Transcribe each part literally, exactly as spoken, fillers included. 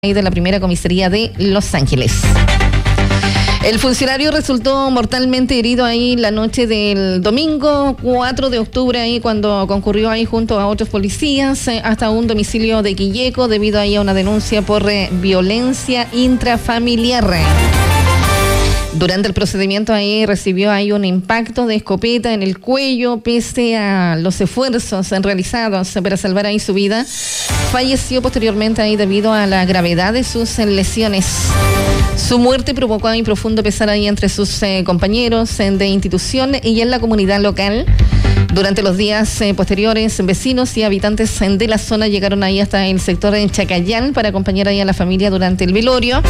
de la primera comisaría de Los Ángeles. El funcionario resultó mortalmente herido ahí la noche del domingo cuatro de octubre, ahí cuando concurrió ahí junto a otros policías eh, hasta un domicilio de Quilleco debido ahí a una denuncia por eh, violencia intrafamiliar. Durante el procedimiento ahí recibió ahí un impacto de escopeta en el cuello, pese a los esfuerzos realizados para salvar ahí su vida. Falleció posteriormente ahí debido a la gravedad de sus lesiones. Su muerte provocó ahí profundo pesar ahí entre sus eh, compañeros eh, de institución y en la comunidad local. Durante los días eh, posteriores, vecinos y habitantes eh, de la zona llegaron ahí hasta el sector de Chacayán para acompañar ahí a la familia durante el velorio.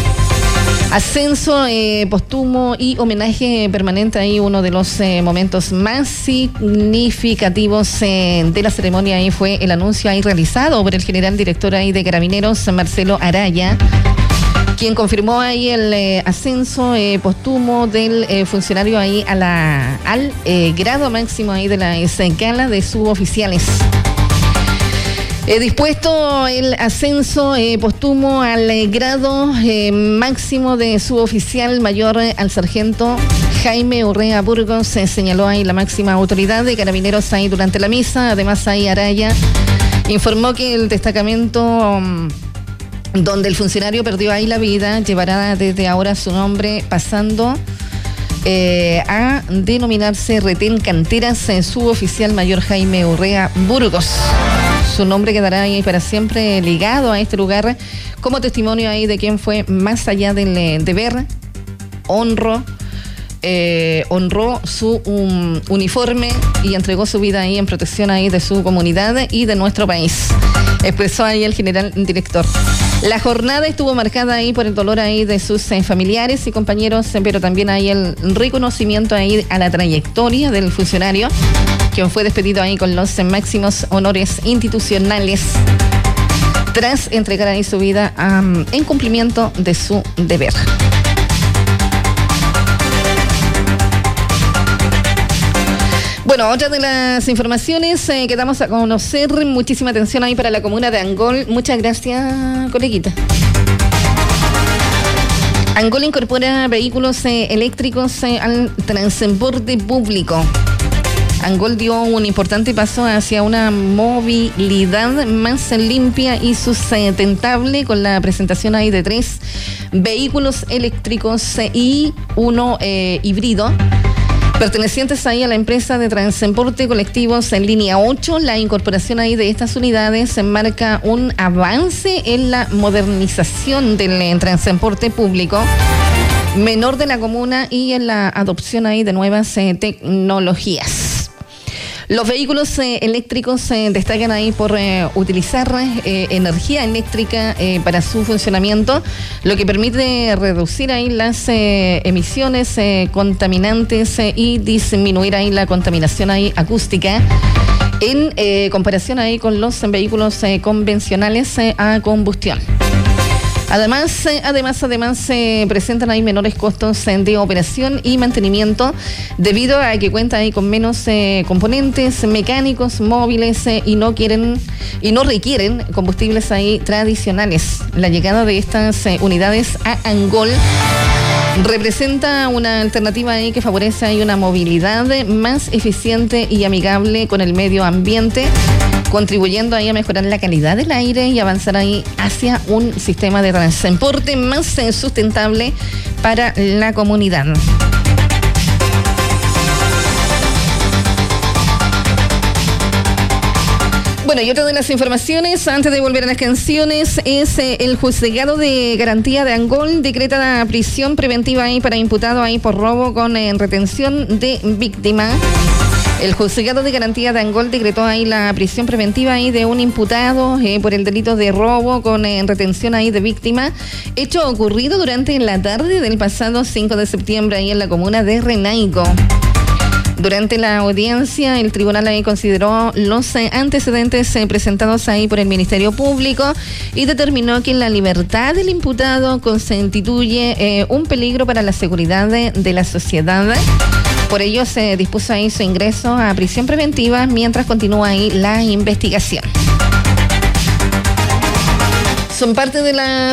Ascenso eh, póstumo y homenaje permanente ahí, uno de los eh, momentos más significativos eh, de la ceremonia ahí fue el anuncio ahí realizado por el general director ahí de Carabineros, Marcelo Araya, quien confirmó ahí el eh, ascenso eh, póstumo del eh, funcionario ahí a la, al eh, grado máximo ahí de la escala de suboficiales. He dispuesto el ascenso eh, póstumo al eh, grado eh, máximo de suboficial mayor eh, al sargento Jaime Urrea Burgos, se eh, señaló ahí la máxima autoridad de Carabineros ahí durante la misa. Además ahí Araya informó que el destacamento um, donde el funcionario perdió ahí la vida llevará desde ahora su nombre, pasando eh, a denominarse Retén Canteras, eh, suboficial mayor Jaime Urrea Burgos. Su nombre quedará ahí para siempre ligado a este lugar como testimonio ahí de quien fue más allá del deber, honró, eh, honró su um, uniforme y entregó su vida ahí en protección ahí de su comunidad y de nuestro país. Expresó ahí el general director. La jornada estuvo marcada ahí por el dolor ahí de sus eh, familiares y compañeros, eh, pero también ahí el reconocimiento ahí a la trayectoria del funcionario, quien fue despedido ahí con los eh, máximos honores institucionales tras entregar ahí su vida um, en cumplimiento de su deber. Bueno, otra de las informaciones eh, que damos a conocer, muchísima atención ahí para la comuna de Angol. Muchas gracias, coleguita. Angol incorpora vehículos eh, eléctricos eh, al transporte público. Angol dio un importante paso hacia una movilidad más limpia y sustentable con la presentación ahí de tres vehículos eléctricos eh, y uno eh, híbrido, pertenecientes ahí a la empresa de transporte colectivos en línea ocho. La incorporación ahí de estas unidades marca un avance en la modernización del transporte público menor de la comuna y en la adopción ahí de nuevas eh, tecnologías. Los vehículos eh, eléctricos eh, destacan ahí por eh, utilizar eh, energía eléctrica eh, para su funcionamiento, lo que permite reducir ahí las eh, emisiones eh, contaminantes eh, y disminuir ahí la contaminación ahí acústica en eh, comparación ahí con los vehículos eh, convencionales eh, a combustión. Además, eh, además, además se eh, presentan ahí menores costos eh, de operación y mantenimiento debido a que cuenta ahí con menos eh, componentes mecánicos móviles eh, y no quieren y no requieren combustibles ahí tradicionales. La llegada de estas eh, unidades a Angol representa una alternativa ahí que favorece ahí una movilidad más eficiente y amigable con el medio ambiente, contribuyendo ahí a mejorar la calidad del aire y avanzar ahí hacia un sistema de transporte más eh, sustentable para la comunidad. Bueno, y otra de las informaciones, antes de volver a las canciones, es eh, el juzgado de garantía de Angol decreta la prisión preventiva ahí para imputado ahí por robo con eh, retención de víctima. El juzgado de garantía de Angol decretó ahí la prisión preventiva ahí de un imputado eh, por el delito de robo con eh, retención ahí de víctima, hecho ocurrido durante la tarde del pasado cinco de septiembre ahí en la comuna de Renaico. Durante la audiencia, el tribunal ahí consideró los eh, antecedentes eh, presentados ahí por el Ministerio Público y determinó que la libertad del imputado constituye eh, un peligro para la seguridad de, de la sociedad. Por ello se dispuso ahí su ingreso a prisión preventiva mientras continúa ahí la investigación. son parte de la